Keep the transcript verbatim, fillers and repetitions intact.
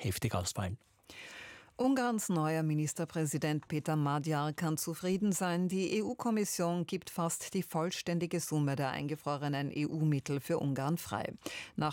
heftig ausfallen. Ungarns neuer Ministerpräsident Peter Magyar kann zufrieden sein. Die E U-Kommission gibt fast die vollständige Summe der eingefrorenen E U-Mittel für Ungarn frei. Nach